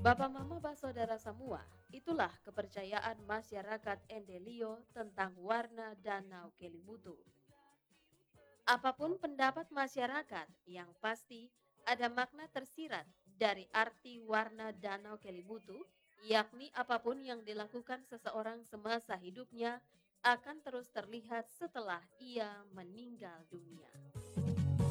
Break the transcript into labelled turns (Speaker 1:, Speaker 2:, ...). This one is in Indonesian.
Speaker 1: Bapak Mama Saudara semua, itulah kepercayaan masyarakat Endelio tentang warna Danau Kelimutu. Apapun pendapat masyarakat, yang pasti ada makna tersirat dari arti warna Danau Kelimutu, yakni apapun yang dilakukan seseorang semasa hidupnya akan terus terlihat setelah ia meninggal dunia.